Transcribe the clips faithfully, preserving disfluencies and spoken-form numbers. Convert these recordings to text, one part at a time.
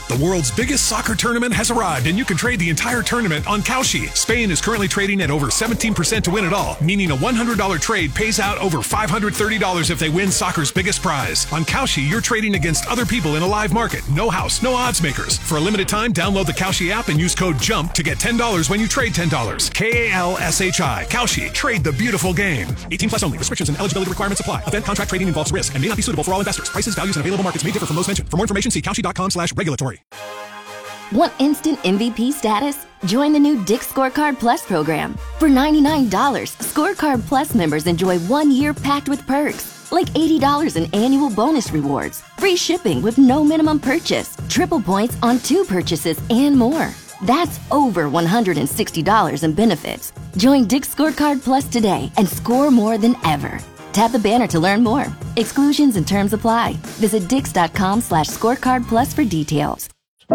The world's biggest soccer tournament has arrived, and you can trade the entire tournament on Kalshi. Spain is currently trading at over seventeen percent to win it all, meaning a one hundred dollars trade pays out over five hundred thirty dollars if they win soccer's biggest prize. On Kalshi, you're trading against other people in a live market. No house, no odds makers. For a limited time, download the Kalshi app and use code JUMP to get ten dollars when you trade ten dollars. K A L S H I. Kalshi. Trade the beautiful game. eighteen plus only. Restrictions and eligibility requirements apply. Event contract trading involves risk and may not be suitable for all investors. Prices, values, and available markets may differ from those mentioned. For more information, see Kalshi.com slash regulatory. Want instant M V P status? Join the new Dick's Scorecard Plus program. For ninety-nine dollars, Scorecard Plus members enjoy one year packed with perks, like eighty dollars in annual bonus rewards, free shipping with no minimum purchase, triple points on two purchases, and more. That's over one hundred sixty dollars in benefits. Join Dick's Scorecard Plus today and score more than ever. Tap the banner to learn more. Exclusions and terms apply. Visit dix.com slash scorecard plus for details.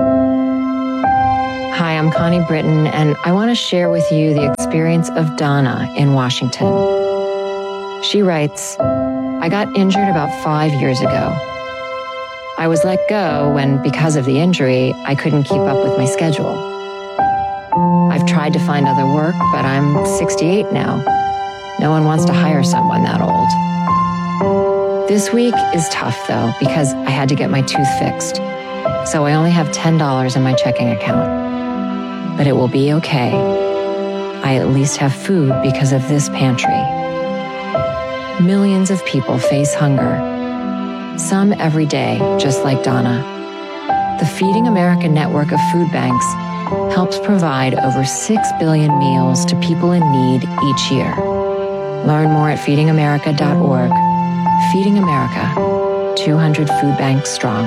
Hi, I'm Connie Britton, and I want to share with you the experience of Donna in Washington. She writes, I got injured about five years ago. I was let go when, because of the injury, I couldn't keep up with my schedule. I've tried to find other work, but I'm sixty-eight now. No one wants to hire someone that old. This week is tough, though, because I had to get my tooth fixed. So I only have ten dollars in my checking account. But it will be okay. I at least have food because of this pantry. Millions of people face hunger. Some every day, just like Donna. The Feeding America network of food banks helps provide over six billion meals to people in need each year. Learn more at feeding america dot org. Feeding America, two hundred food banks strong.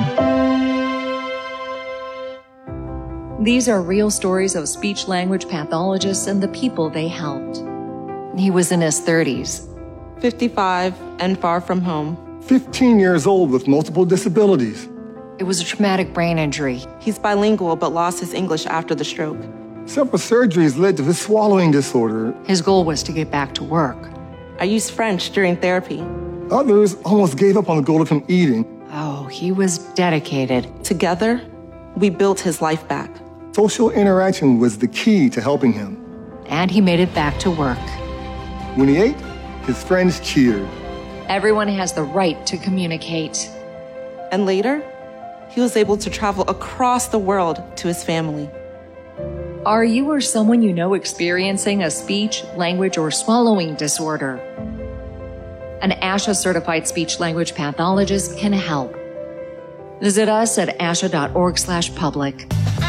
These are real stories of speech-language pathologists and the people they helped. He was in his thirties. fifty-five and far from home. fifteen years old with multiple disabilities. It was a traumatic brain injury. He's bilingual but lost his English after the stroke. Several surgeries led to his swallowing disorder. His goal was to get back to work. I used French during therapy. Others almost gave up on the goal of him eating. Oh, he was dedicated. Together, we built his life back. Social interaction was the key to helping him. And he made it back to work. When he ate, his friends cheered. Everyone has the right to communicate. And later, he was able to travel across the world to his family. Are you or someone you know experiencing a speech, language, or swallowing disorder? An ASHA-certified speech-language pathologist can help. Visit us at asha.org slash public.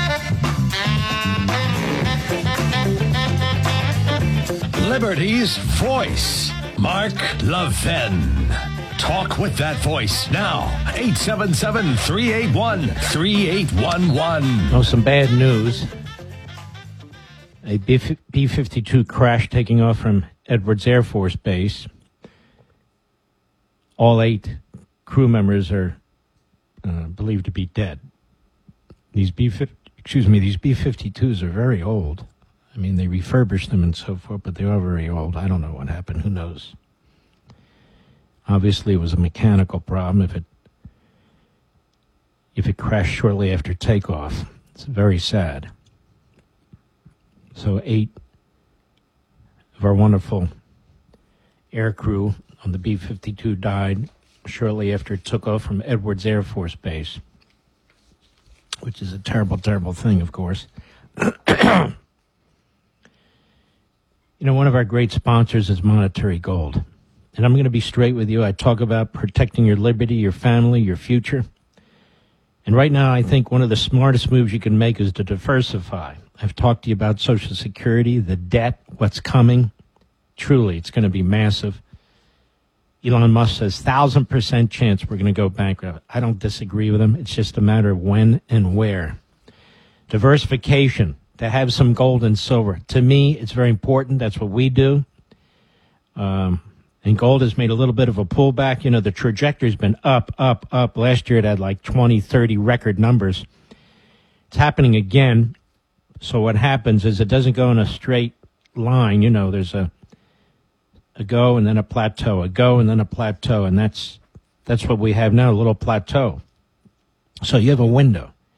Liberty's voice, Mark Levin. Talk with that voice now. eight seven seven, three eight one, three eight one one. Oh, some bad news. A B fifty-two crash taking off from Edwards Air Force Base. All eight crew members are uh, believed to be dead. These B, excuse me, these B fifty-twos are very old. I mean, they refurbished them and so forth, but they are very old. I don't know what happened. Who knows? Obviously, it was a mechanical problem. If it if it crashed shortly after takeoff, it's very sad. So eight of our wonderful air crew on the B fifty-two died shortly after it took off from Edwards Air Force Base, which is a terrible, terrible thing, of course. You know, one of our great sponsors is Monetary Gold. And I'm going to be straight with you. I talk about protecting your liberty, your family, your future. And right now, I think one of the smartest moves you can make is to diversify. I've talked to you about Social Security, the debt, what's coming. Truly, it's going to be massive. Elon Musk says one thousand percent chance we're going to go bankrupt. I don't disagree with him. It's just a matter of when and where. Diversification, to have some gold and silver. To me, it's very important. That's what we do. Um, and gold has made a little bit of a pullback. You know, the trajectory's been up, up, up. Last year it had like twenty, thirty record numbers. It's happening again. So what happens is it doesn't go in a straight line. You know, there's a a go and then a plateau, a go and then a plateau. And that's that's what we have now, a little plateau. So you have a window.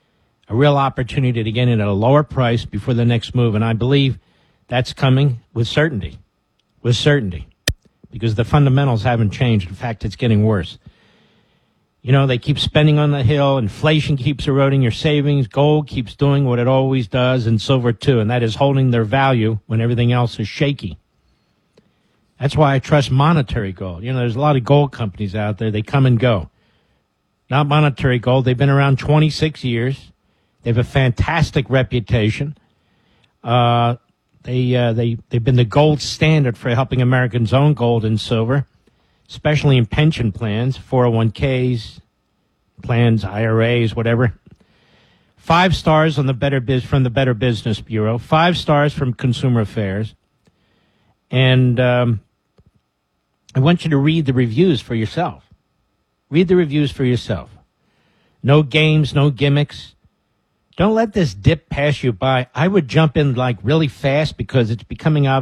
a real opportunity to get in at a lower price before the next move. And I believe that's coming with certainty, with certainty, because the fundamentals haven't changed. In fact, it's getting worse. You know, they keep spending on the hill. Inflation keeps eroding your savings. Gold keeps doing what it always does, and silver too, and that is holding their value when everything else is shaky. That's why I trust Monetary Gold. You know, there's a lot of gold companies out there. They come and go. Not Monetary Gold. They've been around twenty-six years. They have a fantastic reputation. Uh, they, uh, they, they've been the gold standard for helping Americans own gold and silver, especially in pension plans, four oh one k's, plans, I R As, whatever. Five stars on the Better Biz from the Better Business Bureau. Five stars from Consumer Affairs. And um, I want you to read the reviews for yourself. Read the reviews for yourself. No games, no gimmicks. Don't let this dip pass you by. I would jump in like really fast because it's becoming obvious